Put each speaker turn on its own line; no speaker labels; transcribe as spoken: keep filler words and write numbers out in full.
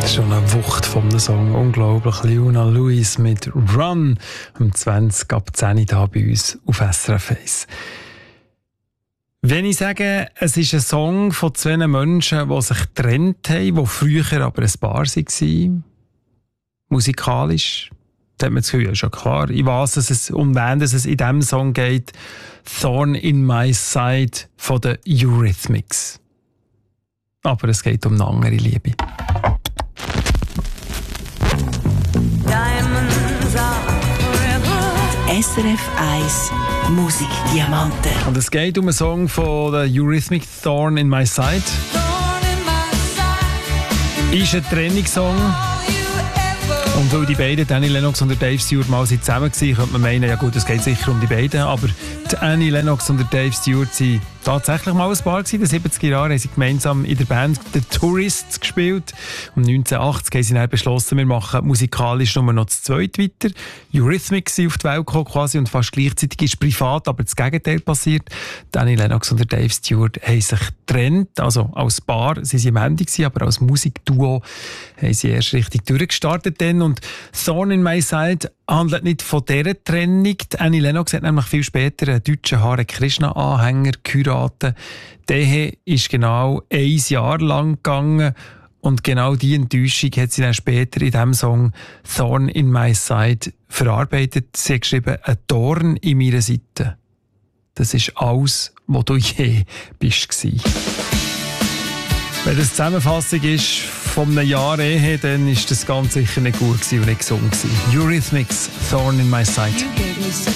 Schon eine Wucht vom Song. Unglaublich. Leona Lewis mit Run um zwanzig ab zehn da bei uns auf S R F eins. Wenn ich sage, es ist ein Song von zwei Menschen, die sich getrennt haben, die früher aber ein Paar waren, musikalisch, dann hat man das Gefühl, ja, ist ja klar, ich weiss, dass es, um wen es in diesem Song geht, Thorn in My Side von den Eurythmics. Aber es geht um eine andere Liebe.
S R F eins Musikdiamanten.
Und es geht um einen Song von der Eurythmic, Thorn in My Side. Ist ein Trennungssong. Und weil die beiden, Annie Lennox und Dave Stewart, mal zusammen waren, könnte man meinen, ja gut, es geht sicher um die beiden. Aber die Annie Lennox und Dave Stewart waren tatsächlich mal ein Paar gewesen. In den siebziger Jahren haben sie gemeinsam in der Band The Tourists gespielt. Um neunzehnhundertachtzig haben sie dann beschlossen, wir machen musikalisch nur noch zu zweit weiter. Eurythmics sind auf die Welt gekommen quasi und fast gleichzeitig ist privat aber das Gegenteil passiert. Die Annie Lennox und Dave Stewart haben sich getrennt. Also als Paar sie waren sie am Ende gewesen, aber als Musikduo haben sie erst richtig durchgestartet. Dann. Und Thorn in My Side handelt nicht von dieser Trennung. Die Annie Lennox hat nämlich viel später einen deutschen Hare Krishna-Anhänger geheiratet. Die Ehe ist genau ein Jahr lang gegangen und genau diese Enttäuschung hat sie dann später in diesem Song Thorn in My Side verarbeitet. Sie hat geschrieben, ein Dorn in meiner Seite. Das ist alles, was du je bist. Wenn das Zusammenfassung ist von einem Jahr Ehe, dann ist das ganz sicher nicht gut und nicht gesund gewesen. Eurythmics, Thorn in My Side.